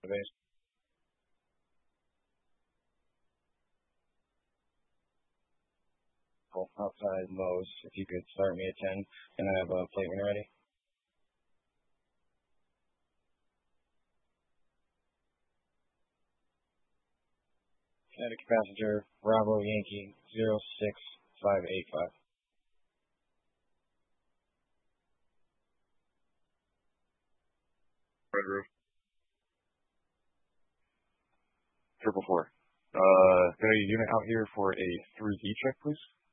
base. Cool. Outside Lowe's, if you could start me at 10, and I have a plate when you're ready. Connecticut passenger, Bravo Yankee 06585. Red Roof. 444. Got a unit out here for a 3D check, please.